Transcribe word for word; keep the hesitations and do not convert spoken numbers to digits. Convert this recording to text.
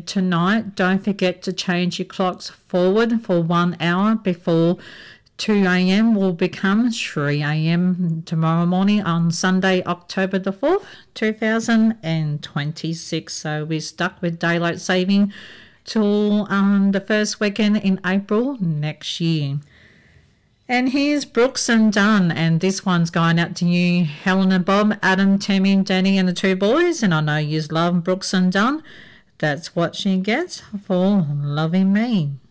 tonight, don't forget to change your clocks forward for one hour before two a.m. will become three a.m. tomorrow morning on Sunday, October the fourth, two thousand twenty-six. So we're stuck with daylight saving till um, the first weekend in April next year. And here's Brooks and Dunn, and this one's going out to you, Helen and Bob, Adam, Tammy, Danny, and the two boys. And I know you love Brooks and Dunn. That's what she gets for loving me.